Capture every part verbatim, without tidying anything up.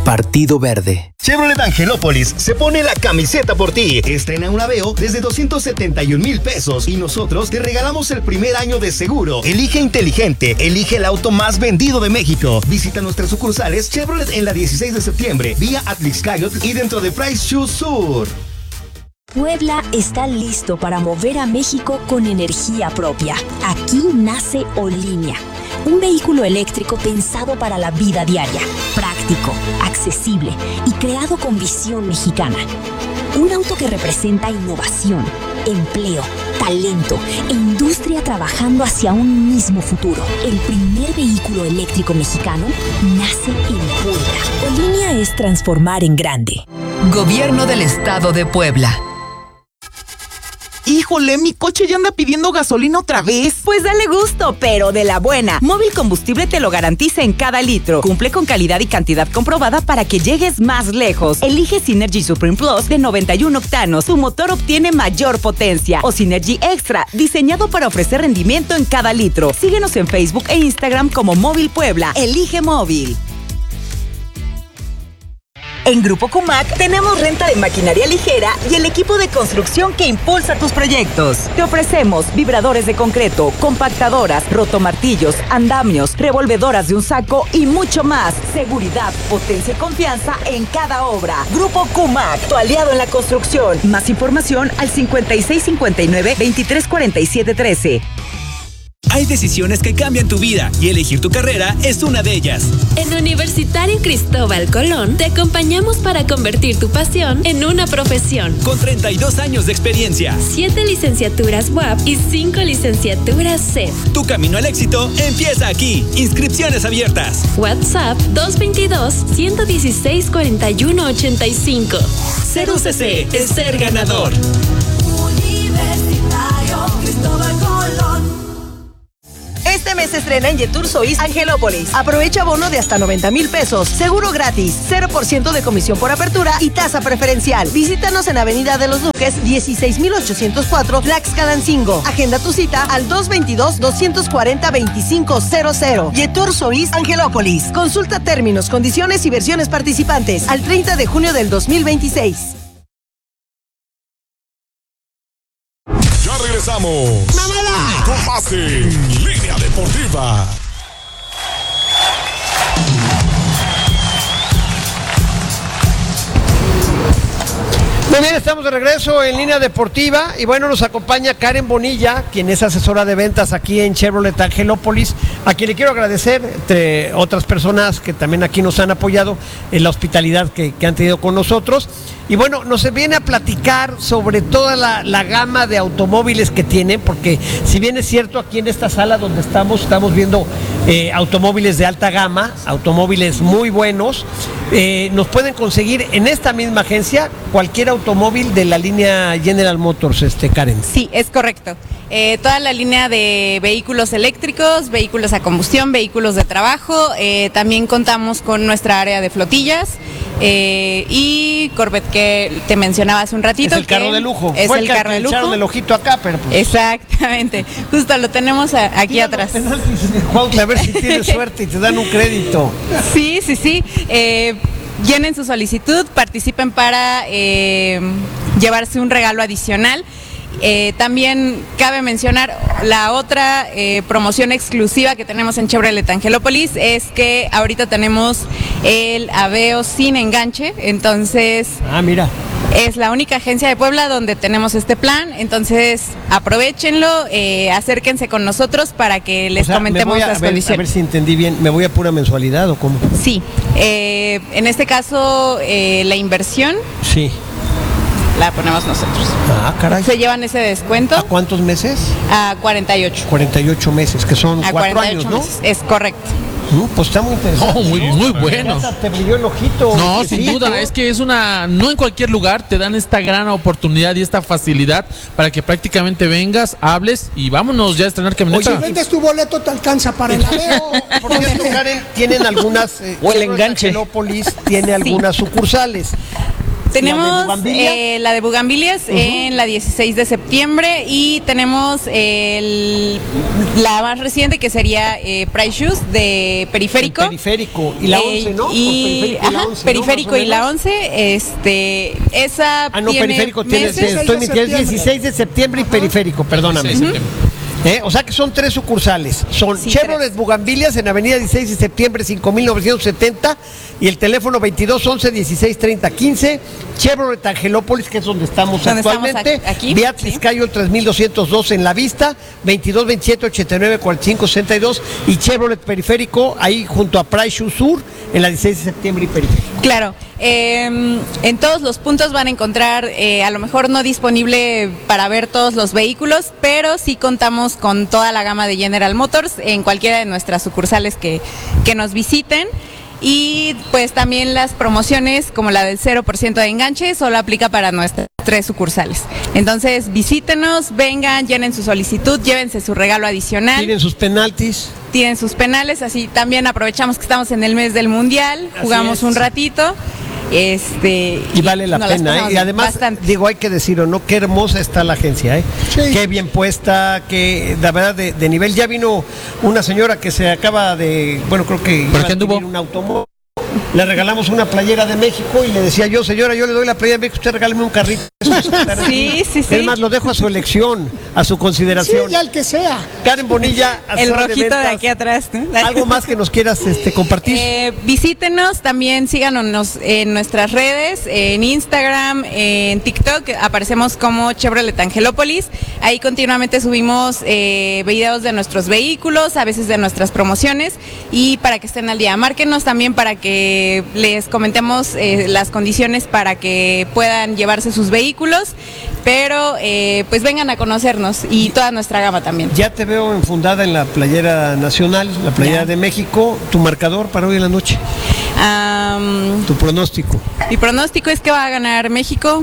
Partido Verde. Chevrolet Angelópolis se pone la camiseta por ti. Estrena un Aveo desde doscientos setenta y un mil pesos y nosotros te regalamos el primer año de seguro. Elige inteligente, elige el auto más vendido de México. Visita nuestras sucursales Chevrolet en la dieciséis de septiembre, vía Atlixcayot y dentro de Price Shoes Sur. Puebla está listo para mover a México con energía propia. Aquí nace Olinea, un vehículo eléctrico pensado para la vida diaria, práctico, accesible y creado con visión mexicana. Un auto que representa innovación, empleo, talento e industria trabajando hacia un mismo futuro. El primer vehículo eléctrico mexicano nace en Puebla. Olinea es transformar en grande. Gobierno del Estado de Puebla. Híjole, mi coche ya anda pidiendo gasolina otra vez. Pues dale gusto, pero de la buena. Móvil Combustible te lo garantiza en cada litro. Cumple con calidad y cantidad comprobada para que llegues más lejos. Elige Synergy Supreme Plus de noventa y uno octanos. Tu motor obtiene mayor potencia. O Synergy Extra, diseñado para ofrecer rendimiento en cada litro. Síguenos en Facebook e Instagram como Móvil Puebla. Elige Móvil. En Grupo Cumac tenemos renta de maquinaria ligera y el equipo de construcción que impulsa tus proyectos. Te ofrecemos vibradores de concreto, compactadoras, rotomartillos, andamios, revolvedoras de un saco y mucho más. Seguridad, potencia y confianza en cada obra. Grupo Cumac, tu aliado en la construcción. Más información al cincuenta y seis cincuenta y nueve veintitrés cuarenta y siete trece. Hay decisiones que cambian tu vida y elegir tu carrera es una de ellas. En Universitario Cristóbal Colón te acompañamos para convertir tu pasión en una profesión. Con treinta y dos años de experiencia, siete licenciaturas U A P y cinco licenciaturas C E F. Tu camino al éxito empieza aquí. Inscripciones abiertas. WhatsApp dos dos dos, uno uno seis, cuatro uno ocho cinco. Ser U C C es ser ganador. Universitario Cristóbal Colón. Este mes se estrena en Yetur Sois Angelópolis. Aprovecha bono de hasta noventa mil pesos, seguro gratis, cero por ciento de comisión por apertura y tasa preferencial. Visítanos en Avenida de los Duques, dieciséis mil ochocientos cuatro, Tlaxcalancingo. Agenda tu cita al dos dos dos, dos cuatro cero, dos cinco cero cero. Yetur Sois Angelópolis. Consulta términos, condiciones y versiones participantes al treinta de junio del dos mil veintiséis. Ya regresamos. ¡Mamala! Con más en Línea Deportiva. Muy bien, estamos de regreso en Línea Deportiva y bueno, nos acompaña Karen Bonilla, quien es asesora de ventas aquí en Chevrolet Angelópolis, a quien le quiero agradecer, entre otras personas que también aquí nos han apoyado en la hospitalidad que, que han tenido con nosotros. Y bueno, nos viene a platicar sobre toda la, la gama de automóviles que tienen, porque si bien es cierto, aquí en esta sala donde estamos, estamos viendo eh, automóviles de alta gama, automóviles muy buenos, eh, nos pueden conseguir en esta misma agencia cualquier automóvil de la línea General Motors, este Karen. Sí, es correcto. Eh, toda la línea de vehículos eléctricos, vehículos a combustión, vehículos de trabajo, eh, también contamos con nuestra área de flotillas eh, y Corvette que te mencionaba hace un ratito. Es el carro de lujo. Es Fue el, el carro de lujo. Echaron el ojito acá, pero pues... Exactamente, justo lo tenemos a, aquí Tíralo, atrás. Juan, a ver si tienes suerte y te dan un crédito. Sí, sí, sí. Eh, llenen su solicitud, participen para eh, llevarse un regalo adicional. Eh, también cabe mencionar la otra eh, promoción exclusiva que tenemos en Chevrolet Angelópolis es que ahorita tenemos el Aveo sin enganche, entonces ah, mira. Es la única agencia de Puebla donde tenemos este plan, entonces aprovechenlo, eh, acérquense con nosotros para que les o sea, comentemos a, las a ver, condiciones. A ver si entendí bien, ¿me voy a pura mensualidad o cómo? Sí, eh, en este caso eh, la inversión. Sí. La ponemos nosotros. Ah, caray. Se llevan ese descuento. ¿A cuántos meses? A cuarenta y ocho. cuarenta y ocho meses, que son a cuatro años, ¿no? Meses. Es correcto. Uh, pues está muy interesante. Oh, muy, muy bueno. Te brilló el ojito. No, sin sí, duda, ¿no? Es que es una, no en cualquier lugar te dan esta gran oportunidad y esta facilidad para que prácticamente vengas, hables y vámonos ya a estrenar camioneta. Oye, si vendes tu boleto te alcanza para el Aveo. Por cierto, Karen, tienen algunas, eh, o el enganche. Angelópolis tiene algunas sí. sucursales. Tenemos ¿La de Bugambilias? eh, la de Bugambilias uh-huh. en la dieciséis de septiembre y tenemos el, la más reciente que sería eh, Price Shoes de Periférico. El Periférico y la once, ¿no? Y, Periférico, ajá, y la once, Periférico ¿no? y la once, este, esa Ah, no, tiene Periférico tiene, meses. estoy mintiendo, dieciséis de septiembre y Periférico, perdóname. Sí, uh-huh. ¿Eh? O sea que son tres sucursales. Son sí, Chevrolet tres. Bugambilias en Avenida dieciséis de septiembre cinco mil novecientos setenta y el teléfono veintidós once dieciséis treinta quince. Chevrolet Angelópolis, que es donde estamos ¿Dónde actualmente. Estamos aquí? Beatriz Sí. Cayo, el tres mil doscientos dos en La Vista, veintidós veintisiete ochenta y nueve cuarenta y cinco sesenta y dos. Y Chevrolet Periférico, ahí junto a Price Shoe Sur, en la dieciséis de septiembre y Periférico. Claro, eh, en todos los puntos van a encontrar, eh, a lo mejor no disponible para ver todos los vehículos, pero sí contamos con toda la gama de General Motors en cualquiera de nuestras sucursales que, que nos visiten. Y pues también las promociones como la del cero por ciento de enganche solo aplica para nuestras tres sucursales. Entonces visítenos, vengan, llenen su solicitud, llévense su regalo adicional. Tienen sus penaltis. Tienen sus penales, así también aprovechamos que estamos en el mes del Mundial, Así jugamos es. un ratito. Este, Y vale la nos las pena, ¿eh? pasamos Y además, bastante. digo, hay que decirlo, ¿no? Qué hermosa está la agencia, ¿eh? Sí. Qué bien puesta, que la verdad de, de nivel. Ya vino una señora que se acaba de, bueno, creo que iba ¿Por a qué anduvo? adquirir un automóvil. Le regalamos una playera de México y le decía yo, señora, yo le doy la playera de México, usted regáleme un carrito. Sí, sí, sí. Es más, lo dejo a su elección, a su Sí, consideración. ya el que sea. Karen Bonilla, El asesora de rojito de, ventas. aquí atrás, ¿no? ¿Algo más que nos quieras este, compartir? Eh, visítenos, también síganos en nuestras redes, en Instagram, en TikTok, aparecemos como Chevrolet Angelópolis. Ahí continuamente subimos eh, videos de nuestros vehículos, a veces de nuestras promociones, y para que estén al día. Márquenos también para que les comentemos eh, las condiciones para que puedan llevarse sus vehículos, pero eh, pues vengan a conocernos y toda nuestra gama también. Ya te veo enfundada en la playera nacional, la playera Ya. de México. ¿Tu marcador para hoy en la noche? Um, ¿Tu pronóstico? Mi pronóstico es que va a ganar México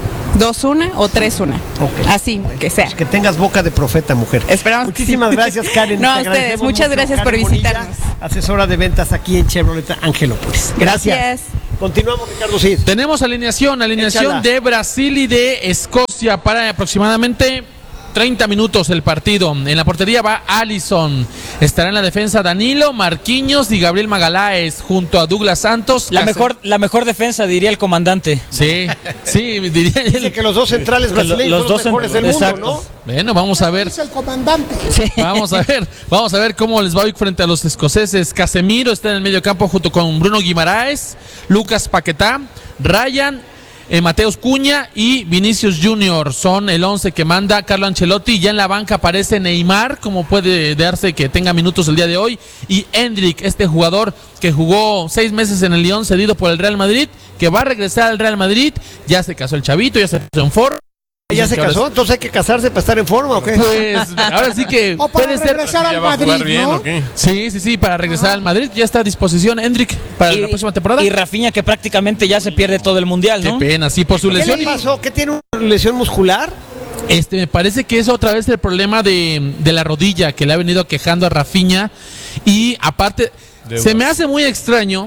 dos uno o tres uno. Ok. Así que sea. Pues que tengas boca de profeta, mujer. Esperamos. Muchísimas que sí. gracias, Karen. No, Te a ustedes. agradecemos Muchas mucho. gracias Karen por visitarnos. Bonilla, asesora de ventas aquí en Chevrolet Angelópolis. Gracias. Gracias. Continuamos, Ricardo Cid. Tenemos alineación, alineación Échala. de Brasil y de Escocia para aproximadamente treinta minutos el partido. En la portería va Alisson. Estará en la defensa Danilo, Marquinhos y Gabriel Magaláes junto a Douglas Santos. La Case- mejor, la mejor defensa, diría el comandante. Sí, sí, diría Dice él. que los dos centrales Que lo- brasileños los son los dos mejores del cent- mundo, exacto. ¿no? Bueno, vamos a ver. Es el comandante. Vamos a ver, vamos a ver cómo les va hoy frente a los escoceses. Casemiro está en el medio campo junto con Bruno Guimaraes, Lucas Paquetá, Ryan, eh, Mateus Cuña y Vinicius Junior. Son el once que manda Carlo Ancelotti. Ya en la banca aparece Neymar, como puede darse que tenga minutos el día de hoy, y Endrick, este jugador que jugó seis meses en el Lyon cedido por el Real Madrid, que va a regresar al Real Madrid. Ya se casó el chavito, ya se puso en forma. ¿Ya se Que ahora casó? Entonces hay que casarse para estar en forma, ¿o qué? Pues ahora sí que O para puede ser. regresar al ¿Ya va a Madrid, jugar bien ¿no? o qué? Sí, sí, sí, para regresar al Madrid. Ya está a disposición Endrick para la próxima temporada. Y Rafinha, que prácticamente ya se pierde todo el mundial, ¿no? Qué pena, sí, por su ¿Qué lesión. le pasó? ¿Qué tiene una lesión muscular? Este, me parece que es otra vez el problema de, de la rodilla que le ha venido quejando a Rafinha. Y aparte, Deudas. se me hace muy extraño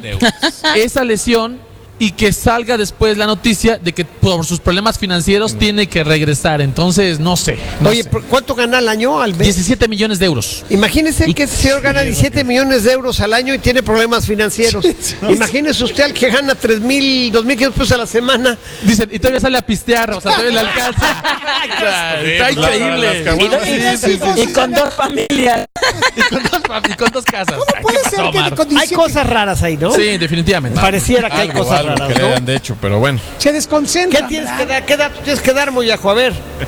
esa lesión y que salga después la noticia de que por sus problemas financieros tiene que regresar. Entonces, no sé. no Oye, sé. ¿cuánto gana al año? Al mes? diecisiete millones de euros. Imagínese que ese señor gana diecisiete millones de euros al año y tiene problemas financieros. Imagínese usted al que gana tres mil, dos mil quinientos pesos a la semana. Dicen, y todavía sale a pistear, o sea, todavía le alcanza. O sea, está pues, la- la- increíble. las Y, caguamas. Sí, sí, sí, y con dos familias. Y con dos, y con dos casas. ¿Cómo Ay, puede ¿qué ser pasó, que Omar? con Hay diecisiete cosas raras ahí, ¿no? Sí, definitivamente. Pareciera que hay Algo, cosas algo raras, que le ¿no? hayan hecho, pero bueno. se desconcentra? ¿Qué tienes que dar? ¿Qué datos tienes que dar, Moyajo? A ver.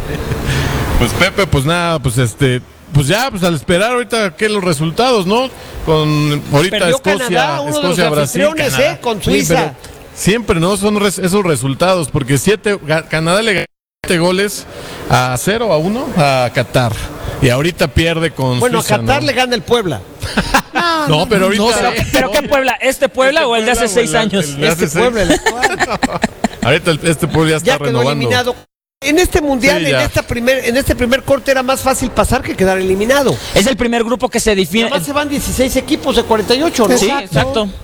Pues Pepe, pues nada, pues este, pues ya, pues al esperar ahorita que los resultados, ¿no? Con ahorita Perdió Escocia, Canadá, uno de Escocia, los Brasil, anfitriones, Canadá. ¿eh? Con Sí, Suiza. pero siempre, ¿no? Son res- esos resultados, porque siete, ga- Canadá le ganó siete goles a cero a uno a Qatar. Y ahorita pierde con Bueno, Suiza, a Qatar ¿no? le gana el Puebla. No, pero ahorita. No sé. ¿Pero qué Puebla? ¿Este Puebla ¿Este o el de hace Puebla o seis el- años? el de hace Este seis? Puebla, el actual. Ahorita el- este pueblo ya está Ya quedó renovando. eliminado. En este mundial, Sí, en ya. esta primer, en este primer corte era más fácil pasar que quedar eliminado. Es el primer grupo que se define. Además se van dieciséis equipos de cuarenta y ocho, ¿no? Sí, Exacto. exacto.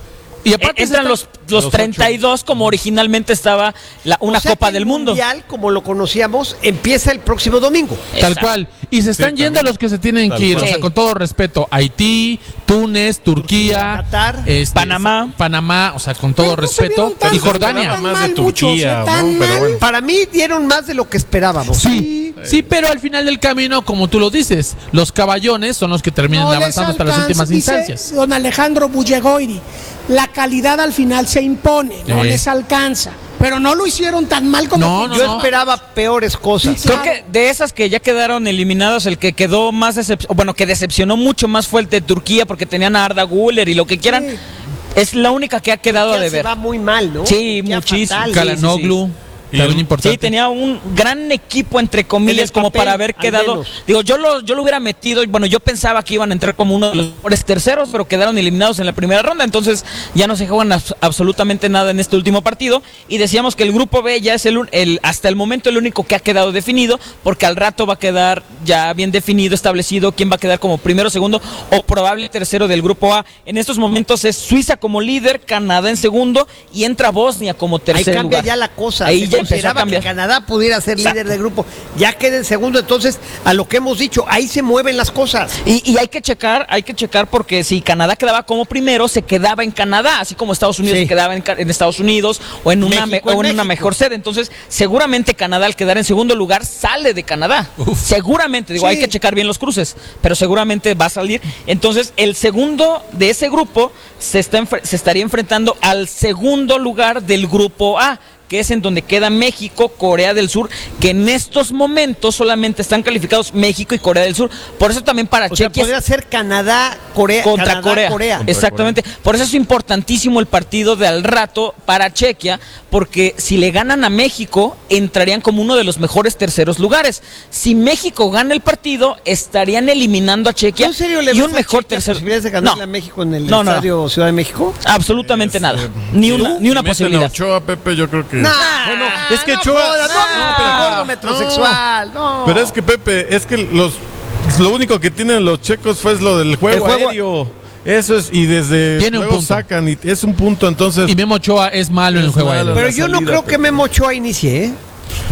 Y aparte entran están- los, los, los treinta y dos como originalmente estaba la, una O sea Copa que del el Mundo. Mundial, como lo conocíamos, empieza el próximo domingo. Tal Exacto. cual. Y se están Sí, yendo también. los que se tienen Tal que ir. cual. O sea, Sí. con todo respeto. Haití, Túnez, Turquía, Qatar, este, Panamá. Panamá, o sea, con todo Pero no se respeto. vieron tan- Y Jordania. tan Más de mal muchos, Turquía, ¿eh? Tan ¿no? Pero mal. bueno. Para mí dieron más de lo que esperábamos. Sí, sí, pero al final del camino, como tú lo dices, los caballones son los que terminan No les avanzando hasta las alcanza, últimas dice instancias. Don Alejandro Bullegoiri, la calidad al final se impone, no Eh. les alcanza. Pero no lo hicieron tan mal como No, no, Yo no. esperaba peores cosas. Sí, Creo que de esas que ya quedaron eliminados, el que quedó más decepcionado, bueno, que decepcionó mucho más fue el de Turquía porque tenían a Arda Güler y lo que quieran. Sí. Es la única que ha quedado Ya de se ver. va muy mal, ¿no? Sí, Ya muchísimo. fatal. Kalanoglu, Y también el- importante. Sí, tenía un gran equipo, entre En comillas, el como papel, para haber al quedado. menos. Digo, yo lo, yo lo hubiera metido, y bueno, yo pensaba que iban a entrar como uno de los mejores terceros, pero quedaron eliminados en la primera ronda, entonces ya no se juegan abs- absolutamente nada en este último partido. Y decíamos que el grupo B ya es el, un- el hasta el momento el único que ha quedado definido, porque al rato va a quedar ya bien definido, establecido quién va a quedar como primero, segundo o probable tercero del grupo A. En estos momentos es Suiza como líder, Canadá en segundo y entra Bosnia como Ahí tercer cambia lugar. ya la cosa. Ahí Se ya empezó a consideraba cambiar. que Canadá pudiera ser Exacto. líder de grupo. Ya queda en segundo. Entonces, a lo que hemos dicho, ahí se mueven las cosas. Y, y hay que checar, hay que checar porque si Canadá quedaba como primero, se quedaba en Canadá, así como Estados Unidos Sí. se quedaba en, Ca- en Estados Unidos o en una, México me- en o en una México. mejor sede. Entonces, seguramente Canadá al quedar en segundo lugar sale de Canadá. Seguramente, digo, Sí. hay que checar bien los cruces, pero seguramente va a salir. Entonces, el segundo de ese grupo se, está enfre- se estaría enfrentando al segundo lugar del grupo A, que es en donde queda México, Corea del Sur, que en estos momentos solamente están calificados México y Corea del Sur. Por eso también para O sea, Chequia podría ser Canadá, Corea, contra Canadá, Corea. Corea. Exactamente. Por eso es importantísimo el partido de al rato para Chequia, porque si le ganan a México, entrarían como uno de los mejores terceros lugares. Si México gana el partido, estarían eliminando a Chequia ¿En serio le y ves un a mejor Chequia tercer. posibilidades de ganarle No. a México en el No, no, no. estadio Ciudad de México? Absolutamente nada. Ni una, ni una Si meten a posibilidad. Ochoa, Pepe, yo creo que. Nah, Bueno, es que no Ochoa. jodas, no, No, pero- gordo metrosexual, no. Pero es que Pepe, es que los lo único que tienen los checos fue lo del juego, El juego- aéreo. Eso es, y desde Tiene un luego punto. sacan, y es un punto, entonces. Y Memo Ochoa es malo en el Es juego malo. aéreo. Pero la yo no salida, creo que pero- Memo Ochoa inicie, ¿eh?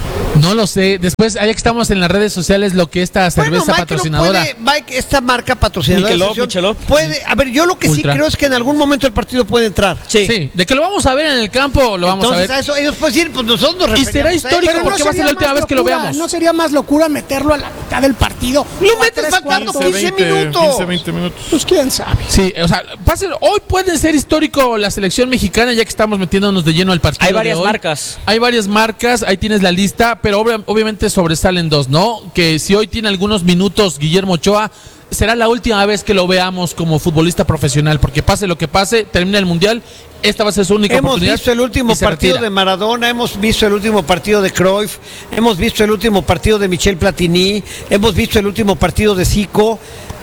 No lo sé. Después, allá que estamos en las redes sociales, lo que esta cerveza Bueno, Mike no patrocinadora. puede- Mike, esta marca patrocinadora de Michelob, sesión Michelob. puede, a ver, yo lo que Ultra. sí creo es que en algún momento el partido puede entrar. Sí. Sí, de que lo vamos a ver en el campo, lo vamos Entonces, a ver. eso ellos pueden decir, pues nosotros nos Y será referíamos a histórico, eso. porque va a ser sería la última más vez que lo locura, veamos. No sería más locura meterlo a la mitad del partido. Lo o a metes tres faltando cuartos. quince minutos. quince, veinte minutos. Pues quién sabe. Sí, o sea, pase- hoy puede ser histórico la selección mexicana, ya que estamos metiéndonos de lleno al partido. Hay de varias hoy. marcas. Hay varias marcas, ahí tienes la lista, pero obvia- obviamente sobresalen dos, ¿no? Que si hoy tiene algunos minutos Guillermo Ochoa, será la última vez que lo veamos como futbolista profesional, porque pase lo que pase, termina el Mundial, esta va a ser su única Hemos oportunidad. visto el último y se partido retira. de Maradona, hemos visto el último partido de Cruyff, hemos visto el último partido de Michel Platini, hemos visto el último partido de Zico,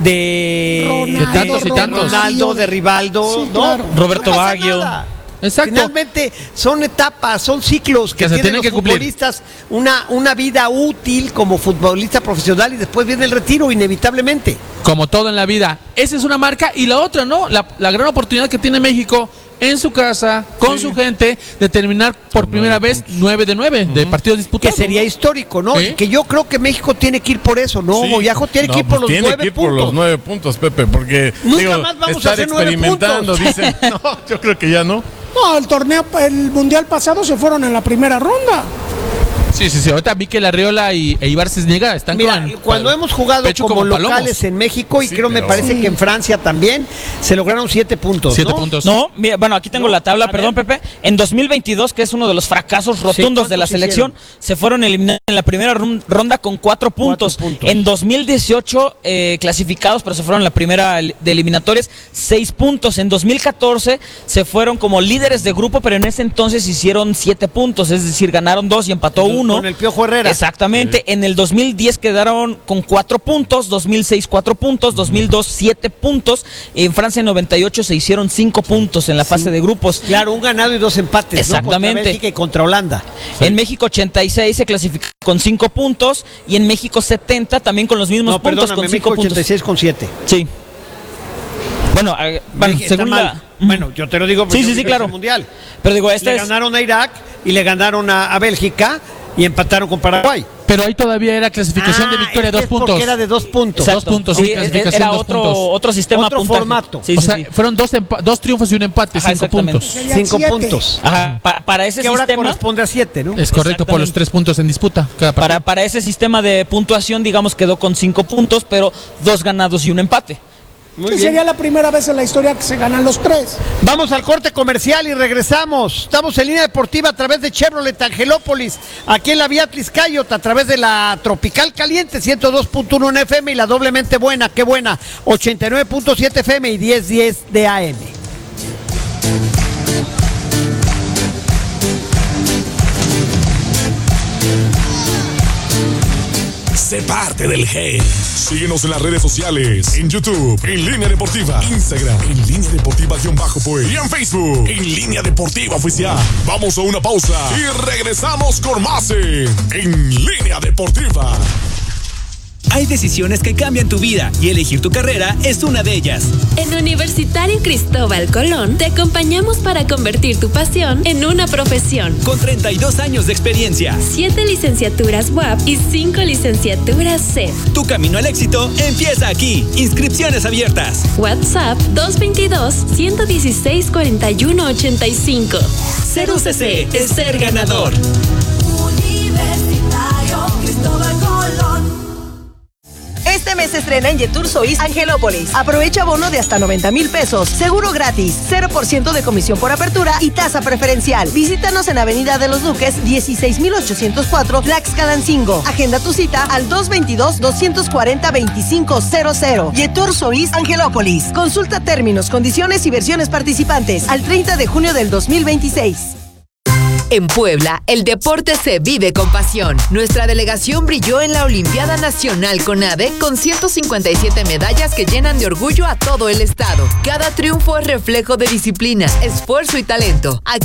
de, Ronaldo, De tantos y tantos. Ronaldo, de Rivaldo, Sí, ¿no? claro. Roberto No pasa Baggio. nada. Exacto. Finalmente son etapas, son ciclos que, Que se tienen tienen los que cumplir. futbolistas, una, una vida útil como futbolista profesional y después viene el retiro inevitablemente. Como todo en la vida. Esa es una marca. Y la otra, ¿no? La, la gran oportunidad que tiene México en su casa, con su gente, de terminar por primera vez nueve de nueve de partidos Que disputados. sería histórico, ¿no? Sí. Y que yo creo que México tiene que ir por eso, ¿no? Sí. Moyajo tiene No, que ir por pues los tiene nueve que ir por puntos. los nueve puntos, Pepe, porque Nunca digo, más vamos a estar hacer nueve experimentando, puntos. dicen. No, yo creo que ya no. No, el torneo, el mundial pasado se fueron en la primera ronda. Sí, sí, sí. Ahorita Mikel Arriola y e Ibar Cisniega están Mira, con. cuando hemos jugado pecho como, como palomos. locales en México, y Sí, creo me pero- parece Sí. que en Francia también, se lograron siete puntos. Siete ¿no? puntos. No, mira, bueno, aquí tengo la tabla, perdón, Pepe. En dos mil veintidós, que es uno de los fracasos rotundos de la ¿cuántos selección, se fueron eliminados en la primera run- ronda con cuatro puntos. puntos. En dos mil dieciocho, eh, clasificados, pero se fueron en la primera el- de eliminatorias, seis puntos. En dos mil catorce se fueron como líderes de grupo, pero en ese entonces hicieron siete puntos, es decir, ganaron dos y empató uno. Con el Piojo Herrera. Exactamente. En el dos mil diez quedaron con cuatro puntos, dos mil seis cuatro puntos, dos mil dos siete puntos. En Francia en noventa y ocho se hicieron cinco puntos en la fase de grupos. Claro, un ganado y dos empates. Exactamente. ¿no? Contra Bélgica y contra Holanda. En México ochenta y seis se clasificó con cinco puntos y en México setenta también con los mismos No, puntos perdóname, con México cinco ochenta y puntos. seis con siete. Sí. Bueno, eh, bueno, México está según mal. la Bueno, yo te lo digo porque sí, sí, sí, claro. Mundial. Pero digo, este le es... ganaron a Irak y le ganaron a, a Bélgica y empataron con Paraguay. Pero ahí todavía era clasificación ah, de victoria, es dos que puntos. Porque era de dos puntos. Exacto. Dos puntos, sí, sí, clasificación, era dos otro, puntos. otro sistema Otro puntaje. formato. Sí, o sí, sea, sí. fueron dos, dos triunfos y un empate, Ajá, cinco puntos. Cinco siete. puntos. Ajá, pa- para ese Que ahora sistema... corresponde a siete, ¿no? Es correcto, por los tres puntos en disputa. Cada partido. Para, para ese sistema de puntuación, digamos, quedó con cinco puntos, pero dos ganados y un empate. Muy Sí, bien. sería la primera vez en la historia que se ganan los tres. Vamos al corte comercial y regresamos. Estamos en línea deportiva a través de Chevrolet Angelópolis, aquí en la vía Tliscayot, a través de la Tropical Caliente ciento dos punto uno en F M y la doblemente buena, qué buena, ochenta y nueve punto siete F M y diez diez de A M. Sé parte del G. Síguenos en las redes sociales, en YouTube, en Línea Deportiva, Instagram, en Línea Deportiva-Pues y en Facebook, en Línea Deportiva Oficial. Vamos a una pausa y regresamos con más en, en Línea Deportiva. Hay decisiones que cambian tu vida y elegir tu carrera es una de ellas. En Universitario Cristóbal Colón te acompañamos para convertir tu pasión en una profesión. Con treinta y dos años de experiencia. Siete licenciaturas U A P y cinco licenciaturas C E F. Tu camino al éxito empieza aquí. Inscripciones abiertas. WhatsApp dos dos dos, uno uno seis, cuatro uno ocho cinco. Ser U C C es ser ganador. Universitario Cristóbal Colón. Este mes se estrena en Yetur Sois Angelópolis. Aprovecha bono de hasta noventa mil pesos, seguro gratis, cero por ciento de comisión por apertura y tasa preferencial. Visítanos en Avenida de los Duques, dieciséis mil ochocientos cuatro, Tlaxcalancingo. Agenda tu cita al dos dos dos, dos cuatro cero, dos cinco cero cero. Yetur Sois Angelópolis. Consulta términos, condiciones y versiones participantes al treinta de junio del dos mil veintiséis. En Puebla, el deporte se vive con pasión. Nuestra delegación brilló en la Olimpiada Nacional CONADE con ciento cincuenta y siete medallas que llenan de orgullo a todo el estado. Cada triunfo es reflejo de disciplina, esfuerzo y talento. Aquí